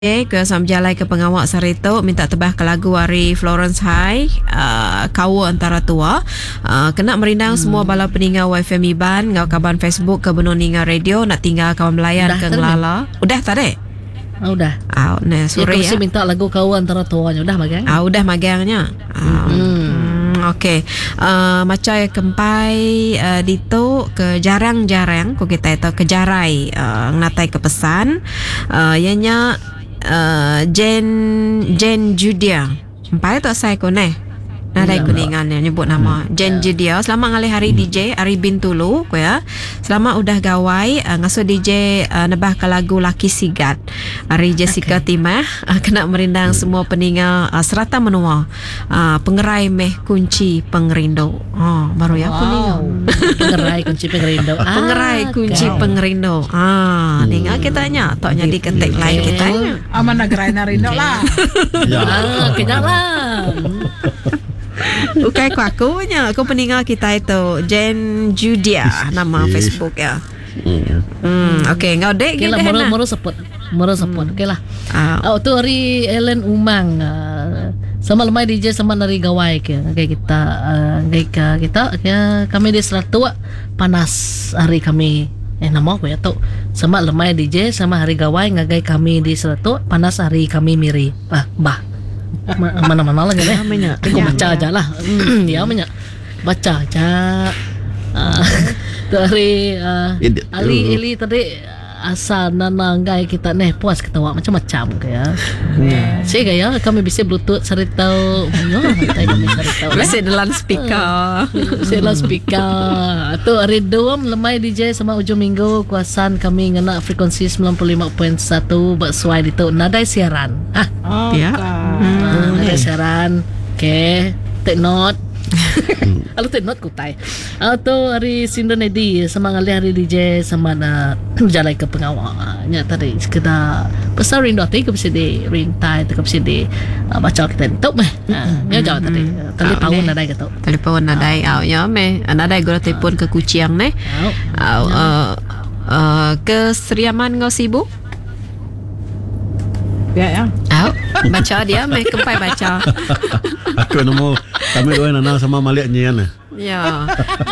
ke samjalai ke pengawak Sarito minta tebah ke lagu hari Florence High kawa antara tua kena merindang semua bala peninggal YFM Iban ngau kaban Facebook ke Benua Ninga Radio nak tinggal kawan melayan ke Ngelala udah tadi udah nah sore ya minta lagu kawa antara tuanya udah magang udah magangnya Okey, macam kempai dito ke jarang-jarang ko kita itu kejarai ngatai ke pesan ianya Jen Judia. Empai tu saya ko Nadai kuningan nyebut nama Jen Judia. Selamat ngalih hari DJ Ari Bintulu ko ya. Selamat udah gawai ngaso DJ nebah ke lagu Laki Sigat. Hari Jessica Timah kena merindang semua peninggal serata menua pengerai meh kunci pengerindo. Baru ya kuningan. Pengerai kunci pengerindo. Pengerai kunci pengerindo. Ningal kita nya toknya di ketik lain kita. Aman nagrai narindo lah. Kejalan. Ukai ku akunya aku peninggal kita itu Jen Judia nama Facebook ya. Okey ngau dek kita moro support okey lah. Tu hari Ellen Umang sama lemai DJ sama dari gawai kayak kita kami di Seratua panas hari kami nama aku ya tu sama lemai DJ sama hari gawai ngagai kami di Seratua panas hari kami miri mana-mana lah kan aku baca aja lah dia banyak baca aja dari Ali tadi asal nananggai kita puas ketawa macam-macam kayak saya gaya kami bisa bluetooth saritau bisa dalam speaker tu hari doam lemai DJ sama ujung minggu kuasan kami ngena frekuensi 95.1 bersuai di tu nadai siaran nadai siaran take note Alu take note kutai tu hari Sindo Nedi sama ngalih hari DJ sama na jalai ke pengawaknya tadi sekedar besar rindu hati ke bisa di rintai ke bisa di baca kita tu meh ya jauh tadi telefon nadai ke tu telefon nadai ya meh nadai gua telefon ke kuciang ke Seriaman ngau sibuk ya baca dia meh kempai baca aku nemu kami dua nana sama Malik nyian ya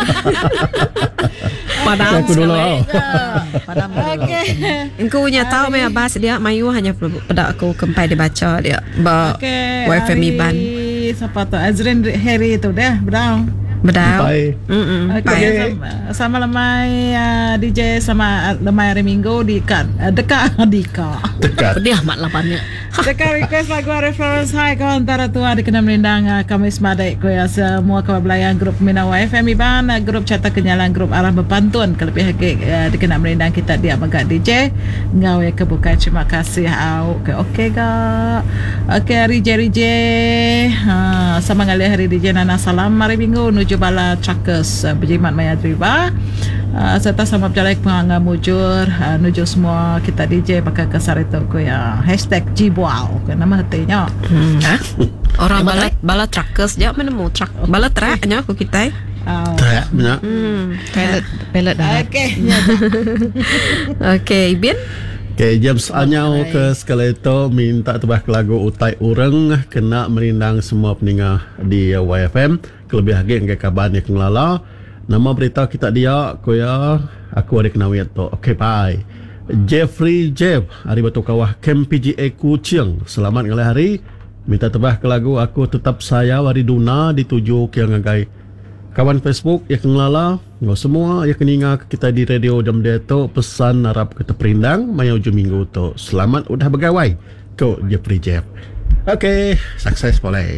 padam aku dulu padam okey engkau nya tahu meh Abbas dia mayu hanya pada aku kempai dibaca dia YFM Iban siapa tu Azrin Harry tu dah Bedau. Okay. Sama lemai DJ sama lemai hari Minggu di dekat pedih mak lapannya dekat request lagu Reference High kau antara tua dikena merindang Kamis Madai ko ya semua kebelayan grup Minau FM Iban grup Cata Kenyalan grup Arah Berpantun kelebih dikena merindang kita dia megak DJ ngau ya kebuka terima kasih okey ga okey hari DJ sama ngali hari DJ Nana Salam hari Minggu nuju bala Truckers Berjimat Maya Driba serta sama berjalan penganggap mujur nuju semua kita DJ pakai kesar itu ko ya #Jibuau ke nama hatinya orang bala Truckers dia menemu truck bala traknya aku kita trak banyak pelet okey Ibin James Anyau ke sekala itu minta tebah ke lagu Utai Urang kena merindang semua peninggal di YFM kelebih lagi ngai kaban yang ngelala nama berita kita dia koya aku ada kenal tu okey bye Jeffrey Jeff hari batu kawah Camp PGA Kuching selamat ngalih hari minta tebah ke lagu aku tetap saya wari duna dituju ke ngagai kawan Facebook yang ngelala ngau semua yang keninga kita di radio jam dia tu pesan harap kita perindang maya ujung minggu tu selamat udah bergawai ko Jeffrey Jeff okey sukses boleh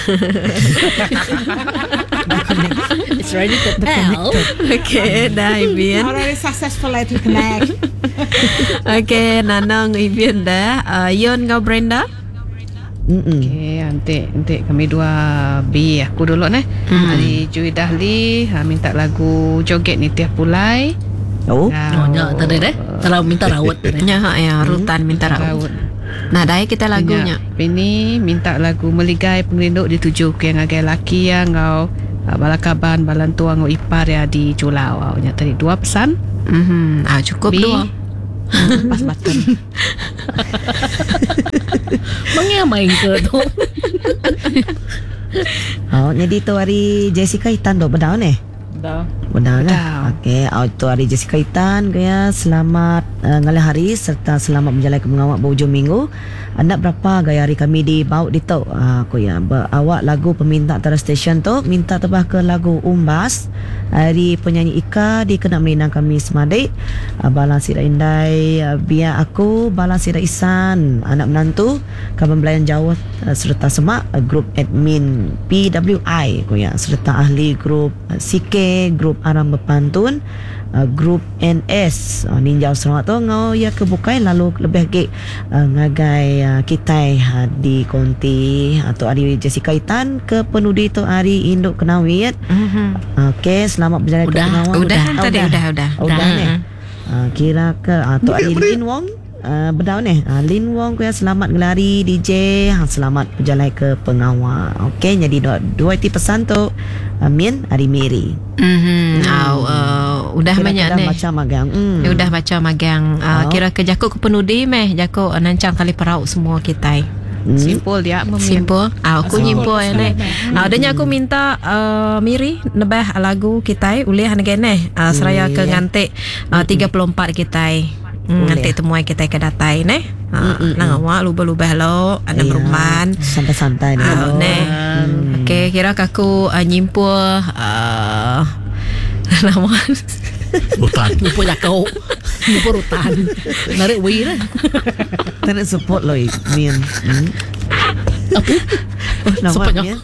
it's ready to tell okey dah Ibin already successful to connect okey Nanang Ibin dah Yon ngau Brenda okey nanti kami dua aku dulu hari Jui Dahli minta lagu joget ni tiap pulai tadi kalau minta rawat ya rutan minta rawat nah dah kita lagunya ini minta lagu Meligai Pengerinduk dituju ke yang agak laki yang ngau balakaban balantua ngau ipar ya di Julau nya tadi dua pesan cukup dua Pas button. Mengamai ke tu? Jadi tu hari Jessica Itan tu bedau ni. Dah. Benar Betul. lah. Okey, tu hari Jessica Itan gaya selamat ngalih hari serta selamat menjalani mengawak berhujung minggu. Anak berapa gaya hari kami di bau di tu. Aku ya awak lagu peminta antara stesen tu minta tebah ke lagu Umbas. Hari penyanyi Ika di kena menang kami semadik. Balang Sira Indai, biar aku Balang Sira Isan, anak menantu kawan belayan jauh serta semak grup admin PWI aku ya serta ahli grup CK, grup Aram Berpantun, grup NS Ninja Sarawak tu ngau ya kebukai lalu lebih gig ngagai kita di konti atau hari Jessica Itan ke penudi tu hari induk kenawit. Okey, selamat berjalan ke pengawal. Udah tadi udah. Ni. Kira ke atau hari Lin Wong bedau ni. Lin Wong ku ya selamat gelari DJ, selamat berjalan ke pengawal. Okey, jadi dua itu pesan tu Min hari Mary. Udah banyak ni. Macam magang. Udah baca magang. Kira ke Jakuk ke penudi meh. Jakuk nancang kali perauk semua kita. Simple dia Simple. Aku nyimpul ya ni. Adanya aku minta Miri nebah lagu kita ulih negene seraya ke ngantik 34 kita. Ngantik temuai kita ke datai ni. Nang awak lubah-lubah lo ada beruman santai-santai ni. Okey, kira aku nyimpul nama Hutan. Lupa jakau. Lupa rutan. Narik wei lah. Tak nak support lo Min. Apa? Sepatnya. Min.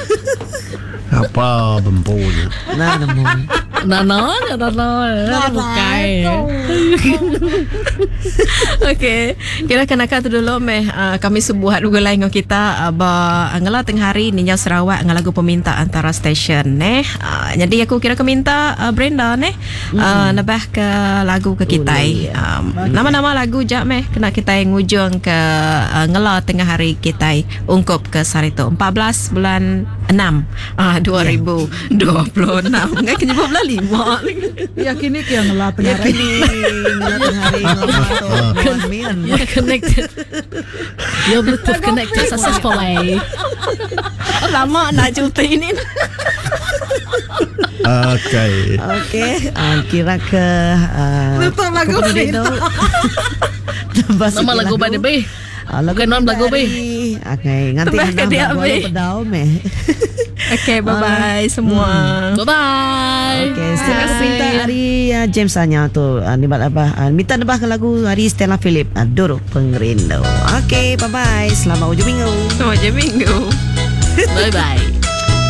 Apa bempunya? Namun. Nana. Bukai. Okey, kira kanak tu dulu meh kami sebuah lagu lain dengan kita ngala tengah hari Ninja Sarawak ngalagu peminta antara stesen neh. Jadi aku kira ke minta Brenda neh nabah ke lagu ke kita. Nama-nama lagu jak meh kena kita ngujung ke ngala tengah hari kita ungkup ke Sarito 14 bulan 6 2026. Enggak kena 5. Ya kini yang ngelat tengah hari. Hari Min. You're connected. Your Bluetooth connected successfully. Lama nak cuti ni. Okey. Okey, kira ke Betul lagu itu. Nama lagu Bade Bay. Bukan non lagu Bay. Okey, nganti Tebak ke dia, nak Bay? pedau meh. Okey, bye-bye semua. Bye-bye. Okey, sekarang aku minta hari James Anya tu nibat apa? Minta nebah ke lagu hari Stella Philip, Doro Pengerindu. Okey, bye-bye. Selamat hujung minggu. Selamat je minggu. Bye-bye.